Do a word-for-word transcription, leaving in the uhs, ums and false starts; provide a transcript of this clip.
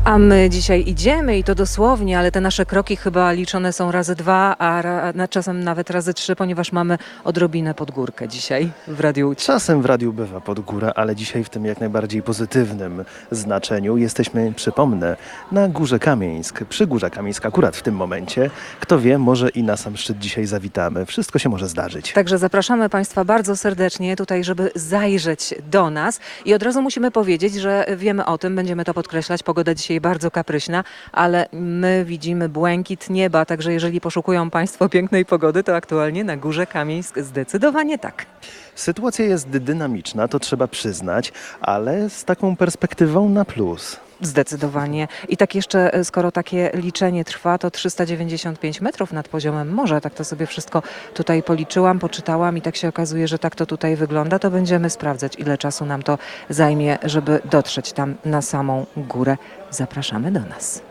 A my dzisiaj idziemy i to dosłownie, ale te nasze kroki chyba liczone są razy dwa, a ra, na czasem nawet razy trzy, ponieważ mamy odrobinę pod górkę dzisiaj w Radiu Łódź. Czasem w radiu bywa pod górę, ale dzisiaj w tym jak najbardziej pozytywnym znaczeniu jesteśmy, przypomnę, na Górze Kamieńsk, przy Górze Kamieńsk akurat w tym momencie. Kto wie, może i na sam szczyt dzisiaj zawitamy. Wszystko się może zdarzyć. Także zapraszamy Państwa bardzo serdecznie tutaj, żeby zajrzeć do nas i od razu musimy powiedzieć, że wiemy o tym, będziemy to podkreślać, pogoda dzisiaj bardzo kapryśna, ale my widzimy błękit nieba, także jeżeli poszukują Państwo pięknej pogody, to aktualnie na Górze Kamieńsk zdecydowanie tak. Sytuacja jest dynamiczna, to trzeba przyznać, ale z taką perspektywą na plus. Zdecydowanie. I tak jeszcze, skoro takie liczenie trwa, to trzysta dziewięćdziesiąt pięć metrów nad poziomem morza. Tak to sobie wszystko tutaj policzyłam, poczytałam i tak się okazuje, że tak to tutaj wygląda. To będziemy sprawdzać, ile czasu nam to zajmie, żeby dotrzeć tam na samą górę. Zapraszamy do nas.